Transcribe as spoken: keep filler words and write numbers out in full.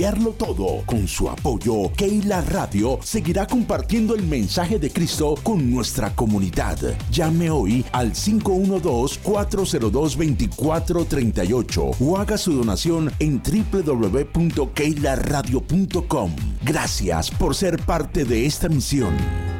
todo. Con su apoyo, Keila Radio seguirá compartiendo el mensaje de Cristo con nuestra comunidad. Llame hoy al cinco uno dos, cuatro cero dos, dos cuatro tres ocho o haga su donación en doble u doble u doble u punto keila radio punto com. Gracias por ser parte de esta misión.